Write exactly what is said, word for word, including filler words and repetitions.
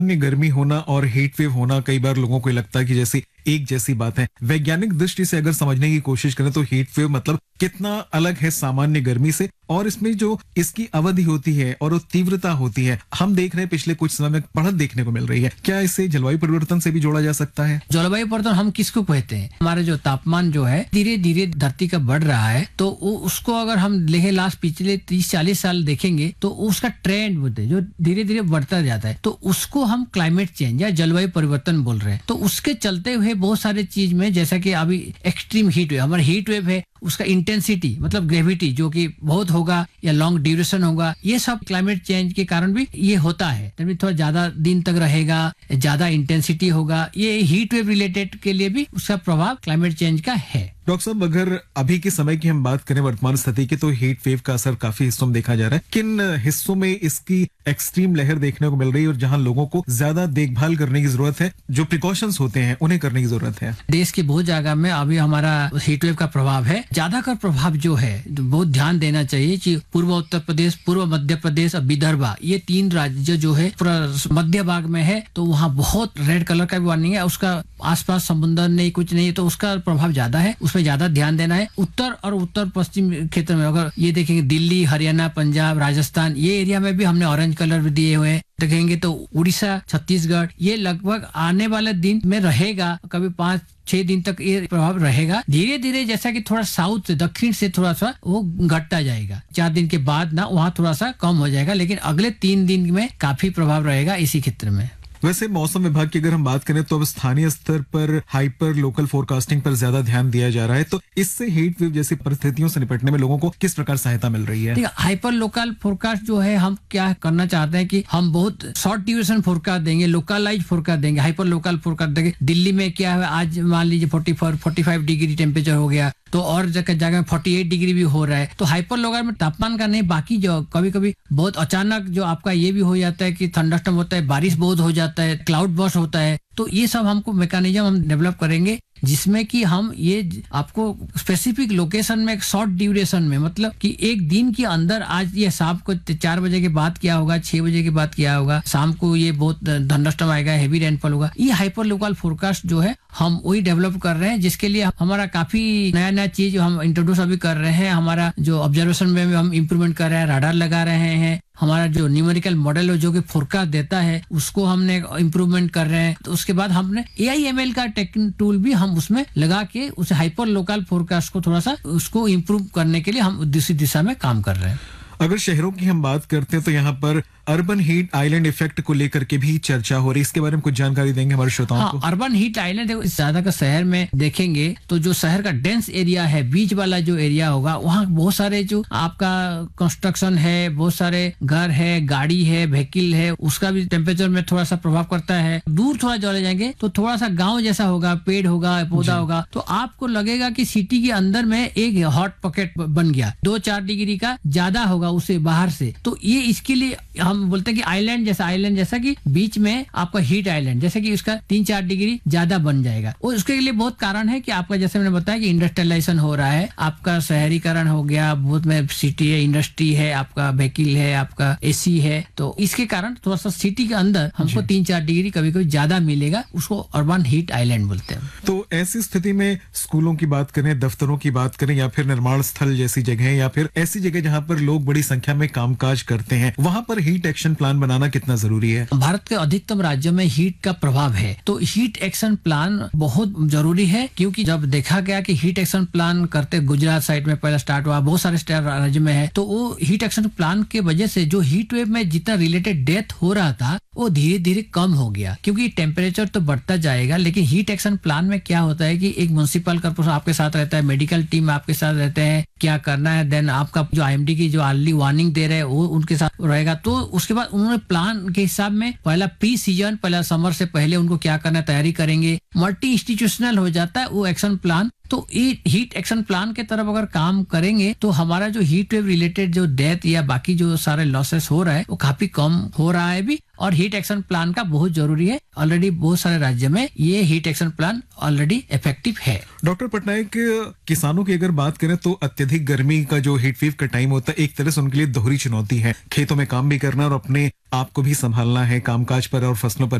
गर्मी होना और हीट वेव होना कई बार लोगों को लगता है कि जैसे एक जैसी बात है। वैज्ञानिक दृष्टि से अगर समझने की कोशिश करें तो हीट वेव मतलब कितना अलग है सामान्य गर्मी से, और इसमें जो इसकी अवधि होती है और तीव्रता होती है, हम देख रहे हैं पिछले कुछ समय में बढ़त देखने को मिल रही है। क्या इसे जलवायु परिवर्तन से भी जोड़ा जा सकता है? जलवायु परिवर्तन हम किसको कहते हैं? हमारा जो तापमान जो है धीरे धीरे धरती का बढ़ रहा है, तो उसको अगर हम देखें लास्ट पिछले तीस चालीस साल देखेंगे तो उसका ट्रेंड बोलते हैं जो धीरे धीरे बढ़ता जाता है, तो उसको हम क्लाइमेट चेंज या जलवायु परिवर्तन बोल रहे हैं। तो उसके चलते हुए बहुत सारे चीज में, जैसा कि अभी एक्सट्रीम हीट वेव, हमारा हीट वेव है उसका इंटेंसिटी मतलब ग्रेविटी जो कि बहुत होगा या लॉन्ग ड्यूरेशन होगा, ये सब क्लाइमेट चेंज के कारण भी ये होता है। थोड़ा ज्यादा दिन तक रहेगा, ज्यादा इंटेंसिटी होगा, ये हीट वेव रिलेटेड के लिए भी उसका प्रभाव क्लाइमेट चेंज का है। डॉक्टर साहब, अगर अभी के समय की हम बात करें वर्तमान स्थिति की, तो हीट वेव का असर काफी हिस्सों में देखा जा रहा है। किन हिस्सों में इसकी एक्सट्रीम लहर देखने को मिल रही है और जहां लोगों को ज्यादा देखभाल करने की जरूरत है, जो प्रिकॉशंस होते हैं उन्हें करने की जरूरत है? देश की बहुत जगह में अभी हमारा हीट वेव का प्रभाव है। ज्यादातर प्रभाव जो है बहुत ध्यान देना चाहिए कि पूर्व उत्तर प्रदेश, पूर्व मध्य प्रदेश और विदर्भ, ये तीन राज्य जो है पूरा मध्य भाग में है, तो वहाँ बहुत रेड कलर का भी वार्निंग है। उसका आसपास समुद्र नहीं, कुछ नहीं, तो उसका प्रभाव ज्यादा है, उसमें ज्यादा ध्यान देना है। उत्तर और उत्तर पश्चिम क्षेत्र में अगर ये देखेंगे, दिल्ली, हरियाणा, पंजाब, राजस्थान, ये एरिया में भी हमने ऑरेंज कलर भी दिए हुए हैं। देखेंगे तो उड़ीसा, छत्तीसगढ़, ये लगभग आने वाले दिन में रहेगा, कभी पाँच छह दिन तक ये प्रभाव रहेगा। धीरे धीरे जैसा कि थोड़ा साउथ से, दक्षिण से थोड़ा सा वो घटता जाएगा। चार दिन के बाद ना वहाँ थोड़ा सा कम हो जाएगा, लेकिन अगले तीन दिन में काफी प्रभाव रहेगा इसी क्षेत्र में। वैसे मौसम विभाग की अगर हम बात करें तो अब स्थानीय स्तर पर हाइपर लोकल फोरकास्टिंग पर ज्यादा ध्यान दिया जा रहा है, तो इससे हीट वेव जैसी परिस्थितियों से निपटने में लोगों को किस प्रकार सहायता मिल रही है? हाइपर लोकल फोरकास्ट जो है, हम क्या करना चाहते हैं कि हम बहुत शॉर्ट ड्यूरेशन फोरकास्ट देंगे, लोकलाइज फोरकास्ट देंगे, हाइपर लोकल फोरकास्ट देंगे। दिल्ली में क्या है, आज मान लीजिए forty four forty five degree temperature हो गया, तो और जगह जगह में फोर्टी एट डिग्री भी हो रहा है। तो हाइपर लोकल में तापमान का नहीं, बाकी जो कभी कभी बहुत अचानक जो आपका ये भी हो जाता है कि थंडरस्टॉर्म होता है, बारिश बहुत हो जाता है, क्लाउड बर्स्ट होता है। तो ये सब हमको मैकेनिज्म हम डेवलप करेंगे जिसमें कि हम ये आपको स्पेसिफिक लोकेशन में एक शॉर्ट ड्यूरेशन में, मतलब कि एक दिन के अंदर, आज ये शाम को चार बजे के बाद क्या होगा, छह बजे के बाद क्या होगा, शाम को ये बहुत थंडरस्टॉर्म आएगा, हेवी रेनफॉल होगा। ये हाइपर लोकल फोरकास्ट जो है हम वही डेवलप कर रहे हैं, जिसके लिए हमारा काफी नया नया चीज हम इंट्रोड्यूस अभी कर रहे हैं। हमारा जो ऑब्जर्वेशन में भी हम इम्प्रूवमेंट कर रहे हैं, राडार लगा रहे हैं, हमारा जो न्यूमेरिकल मॉडल है जो कि फोरकास्ट देता है उसको हमने इम्प्रूवमेंट कर रहे हैं। तो उसके बाद हमने ए आई एम एल का टेक्निक टूल भी हम उसमें लगा के उस हाइपर लोकल फोरकास्ट को थोड़ा सा उसको इम्प्रूव करने के लिए हम दूसरी दिशा में काम कर रहे हैं। अगर शहरों की हम बात करते हैं तो यहाँ पर अर्बन हीट आइलैंड इफेक्ट को लेकर के भी चर्चा हो रही है, इसके बारे में कुछ जानकारी देंगे हमारे श्रोताओं हाँ, को? अर्बन हीट आइलैंड देखो, ज्यादा का शहर में देखेंगे तो जो शहर का डेंस एरिया है, बीच वाला जो एरिया होगा, वहाँ बहुत सारे जो आपका कंस्ट्रक्शन है, बहुत सारे घर है, गाड़ी है, व्हीकल है, उसका भी टेम्परेचर में थोड़ा सा प्रभाव करता है। दूर थोड़ा चले जाएंगे तो थोड़ा सा गाँव जैसा होगा, पेड़ होगा, पौधा होगा, तो आपको लगेगा कि सिटी के अंदर में एक हॉट पॉकेट बन गया, दो चार डिग्री का ज्यादा होगा उसे बाहर से। तो ये इसके लिए हम बोलते हैं कि आइलैंड जैसा, आइलैंड जैसा कि बीच में आपका हीट आइलैंड जैसे कि उसका तीन चार डिग्री ज्यादा बन जाएगा। और उसके लिए बहुत कारण है कि आपका, जैसे मैंने बताया कि इंडस्ट्रियलाइजेशन हो रहा है, आपका शहरीकरण हो गया, बहुत में सिटी है, इंडस्ट्री है, आपका व्हीकल है, आपका एसी है, तो इसके कारण थोड़ा सा सिटी के अंदर हमको तीन चार डिग्री कभी कभी ज्यादा मिलेगा, उसको अर्बन हीट आइलैंड बोलते हैं। तो ऐसी स्थिति में स्कूलों की बात करें, दफ्तरों की बात करें, या फिर निर्माण स्थल जैसी जगह, या फिर ऐसी जगह जहाँ पर लोग बड़ी संख्या में कामकाज करते हैं, वहाँ पर हीट एक्शन प्लान बनाना कितना जरूरी है? भारत के अधिकतम राज्यों में हीट का प्रभाव है, तो हीट एक्शन प्लान बहुत जरूरी है, क्योंकि जब देखा गया कि हीट एक्शन प्लान करते गुजरात साइड में पहला स्टार्ट हुआ, बहुत सारे राज्य में है, तो वो हीट एक्शन प्लान के वजह से जो हीट वेव में जितना रिलेटेड डेथ हो रहा था वो धीरे धीरे कम हो गया, क्योंकि टेम्परेचर तो बढ़ता जाएगा। लेकिन हीट एक्शन प्लान में क्या होता है कि एक म्युनिसिपल कॉर्पोरेशन आपके साथ रहता है, मेडिकल टीम आपके साथ रहते हैं, क्या करना है, देन आपका जो आई एम डी की जो अर्ली वार्निंग दे रहे हैं वो उनके साथ रहेगा। तो उसके बाद उन्होंने प्लान के हिसाब में पहला प्री सीजन, पहला समर से पहले उनको क्या करना है तैयारी करेंगे, मल्टी इंस्टीट्यूशनल हो जाता है वो एक्शन प्लान। तो ये हीट एक्शन प्लान के तरफ अगर काम करेंगे तो हमारा जो हीट वेव रिलेटेड जो डेथ या बाकी जो सारे लॉसेस हो रहा है वो काफी कम हो रहा है भी, और हीट एक्शन प्लान का बहुत जरूरी है। ऑलरेडी बहुत सारे राज्य में ये heat action plan already effective है। डॉक्टर पटनायक, किसानों की अगर बात करें तो अत्यधिक अधिक गर्मी का जो हीट वेव का टाइम होता है एक तरह से उनके लिए दोहरी चुनौती है। खेतों में काम भी करना और अपने आप को भी संभालना है कामकाज पर और फसलों पर